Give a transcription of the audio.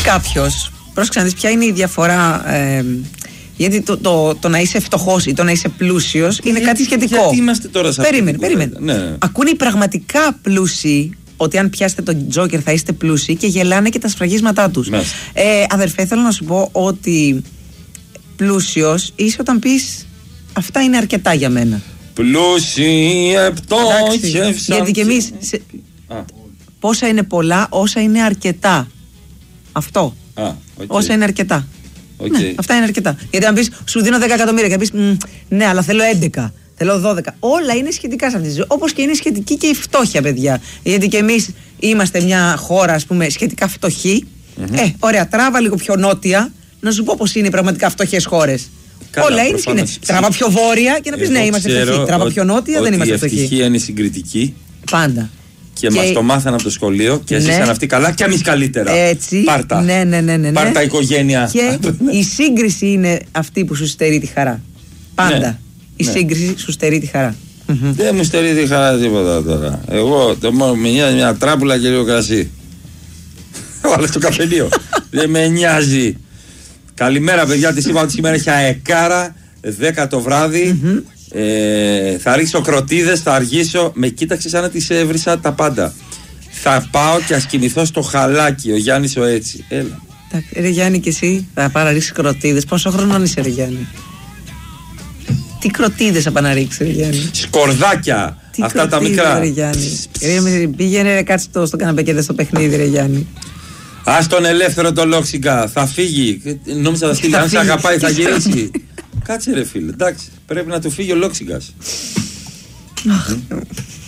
κάποιος, πρόσεξε να δεις ποια είναι η διαφορά. Γιατί το να είσαι φτωχός ή το να είσαι πλούσιος είναι κάτι σχετικό. Γιατί είμαστε τώρα σε αυτή. Περίμενε. Ναι. Ακούνε οι πραγματικά πλούσιοι ότι αν πιάσετε τον Τζόκερ θα είστε πλούσιοι και γελάνε και τα σφραγίσματά τους. Αδερφέ, θέλω να σου πω ότι πλούσιος είσαι όταν πεις αυτά είναι αρκετά για μένα. Πλούσιοι επτόχευσαν. Γιατί και εμείς πόσα είναι πολλά, όσα είναι αρκετά. Αυτό. Όσα είναι αρκετά. Ναι, αυτά είναι αρκετά. Γιατί αν πεις σου δίνω 10 εκατομμύρια και πεις ναι, αλλά θέλω 11, θέλω 12. Όλα είναι σχετικά σε αυτή τη ζωή. Όπως και είναι σχετική και η φτώχεια, παιδιά. Γιατί και εμείς είμαστε μια χώρα, ας πούμε, σχετικά φτωχή. Ωραία, τράβα λίγο πιο νότια, να σου πω πώς είναι οι πραγματικά φτωχές χώρες. Όλα είναι σχετικά. Τράβα πιο βόρεια και να πεις ναι, είμαστε φτωχοί. Τράβα πιο νότια, δεν είμαστε φτωχοί. Η ευτυχία είναι συγκριτική. Πάντα. Και μας το μάθανε από το σχολείο και ζήσαν αυτοί καλά και εμείς καλύτερα. Έτσι. Πάρτα. Ναι. Πάρτα οικογένεια. Και η σύγκριση είναι αυτή που σου στερεί τη χαρά. Πάντα. Η σύγκριση σου στερεί τη χαρά. Δεν μου στερεί τη χαρά τίποτα τώρα. Εγώ το μόνο με νοιάζει μια τράπουλα και λίγο κρασί. Βάλε στο καφενείο. Δεν με νοιάζει. Καλημέρα, παιδιά. Τη είπα ότι σήμερα έχει αεκάρα 10 το βράδυ. Θα ρίξω κροτίδες, θα αργήσω. Με κοίταξε σαν να τις έβρισα τα πάντα. Θα πάω και ας κοιμηθώ στο χαλάκι. Ο Γιάννης ο έτσι. Έλα. Ρε Γιάννη, και εσύ θα πάω να ρίξεις κροτίδες. Πόσο χρόνο είσαι, ρε Γιάννη? Τι κροτίδες θα πάω να ρίξεις, ρε Γιάννη? Σκορδάκια. Τι αυτά τα μικρά. Ρε Γιάννη. Πήγαινε ρε, κάτσε στο καναπέ και δες το παιχνίδι, ρε Γιάννη. Ας τον ελεύθερο το Λόξιγκα. Θα φύγει. Νόμιζα θα στείλει. Αν σε αγαπάει θα γυρίσει. Κάτσε ρε φίλε, εντάξει. Πρέπει να του φύγει ο Λόξιγκας.